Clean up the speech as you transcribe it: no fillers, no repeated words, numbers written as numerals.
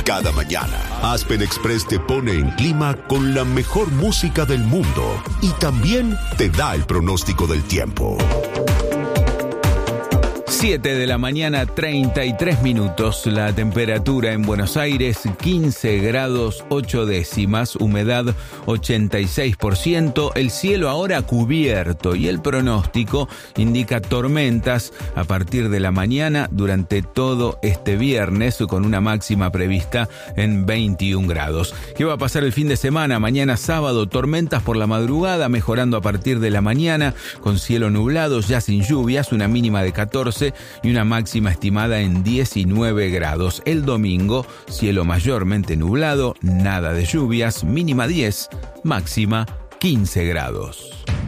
Cada mañana, Aspen Express te pone en clima con la mejor música del mundo y también te da el pronóstico del tiempo. 7 de la mañana, 33 minutos. La temperatura en Buenos Aires, 15 grados 8 décimas, humedad 86%, el cielo ahora cubierto y el pronóstico indica tormentas a partir de la mañana durante todo este viernes con una máxima prevista en 21 grados. ¿Qué va a pasar el fin de semana? Mañana sábado, tormentas por la madrugada, mejorando a partir de la mañana con cielo nublado, ya sin lluvias, una mínima de 14 y una máxima estimada en 19 grados. El domingo, cielo mayormente nublado, nada de lluvias, mínima 10, máxima 15 grados.